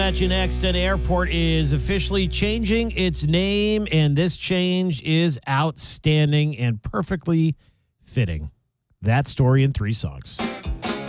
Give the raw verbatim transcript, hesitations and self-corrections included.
at you next. An airport is officially changing its name, and this change is outstanding and perfectly fitting. That story in three songs.